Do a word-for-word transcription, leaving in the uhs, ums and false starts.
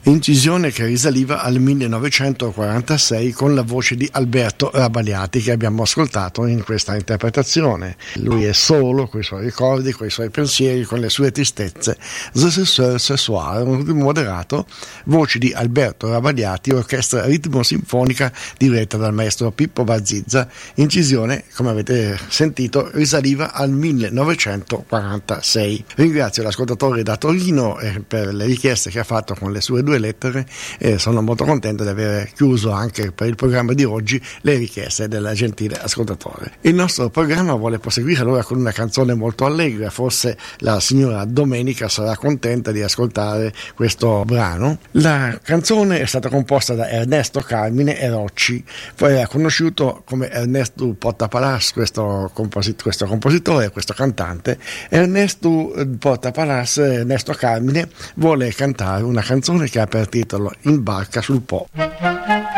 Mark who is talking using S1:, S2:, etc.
S1: incisione che risaliva al millenovecentoquarantasei con la voce di Alberto Rabaliati che abbiamo ascoltato in questa interpretazione. Lui è solo, con i suoi ricordi, con i suoi pensieri, con le sue tristezze. The Sesseur Ce Soir, un ritmo moderato, voci di Alberto Rabaliati, orchestra ritmo-sinfonica diretta dal maestro Pippo Barzizza, incisione, come avete sentito, risaliva al millenovecentoquarantasei. Ringrazio l'ascoltatore da Torino eh, per le richieste che ha fatto con le sue due lettere e sono molto contento di aver chiuso anche per il programma di oggi le richieste del gentile ascoltatore. Il nostro programma vuole proseguire allora con una canzone molto allegra, forse la signora Domenica sarà contenta di ascoltare questo brano. La canzone è stata composta da Ernesto Carmine e Rocci, poi era conosciuto come Ernesto Portapalas, questo, composit- questo compositore, questo cantante. Ernesto Portapalas, Ernesto Carmine, vuole cantare una canzone che ha per titolo In barca sul Po.